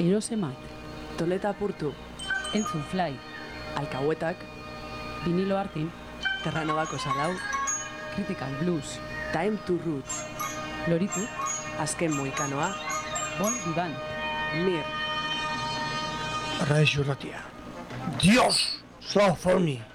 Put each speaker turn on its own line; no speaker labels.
Erosemat,
Toleta Purtu,
Entzun Fly,
Alcahuetak,
Vinilo Artin,
Terranovako Salau,
Critical Blues,
Time to Roots,
Loritu,
Azken Moikanoa,
Bon Vivant,
Mir,
Radio Ratia. Dios, Sofoni.